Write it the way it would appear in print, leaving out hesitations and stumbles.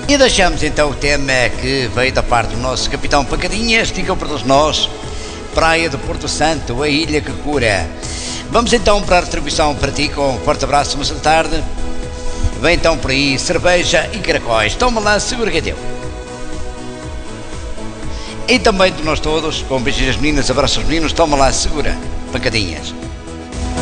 E deixamos então o tema que veio da parte do nosso capitão Pancadinhas, diga para todos nós, Praia do Porto Santo, a ilha que cura. Vamos então para a retribuição para ti, com um forte abraço, uma boa tarde. Vem então por aí, cerveja e caracóis, toma lá, segura que é teu. E também de nós todos, com beijos às meninas, abraços aos meninos, toma lá, segura, Pancadinhas.